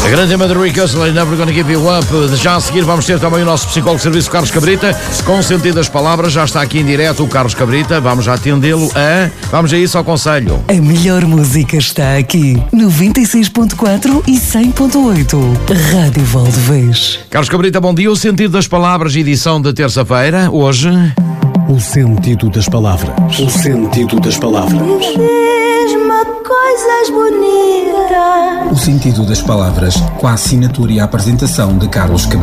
A grande tema de Rick Astley, Never Gonna Give You Up. Já a seguir vamos ter também o nosso psicólogo de serviço, Carlos Cabrita, com sentido das palavras. Já está aqui em direto o Carlos Cabrita. Vamos já atendê-lo Vamos a isso ao conselho. A melhor música está aqui, 96.4 e 100.8. Rádio Valdevez. Carlos Cabrita, bom dia. O sentido das palavras, edição de terça-feira, hoje. O sentido das palavras. O sentido das palavras. Diz-me coisas bonitas. O sentido das palavras, com a assinatura e a apresentação de Carlos Cabrita.